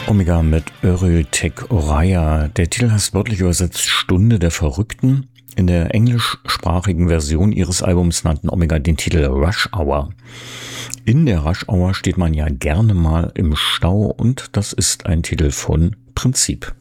Omega mit Örytech Oraya. Der Titel heißt wörtlich übersetzt Stunde der Verrückten. In der englischsprachigen Version ihres Albums nannten Omega den Titel Rush Hour. In der Rush Hour steht man ja gerne mal im Stau und das ist ein Titel von Prinzip.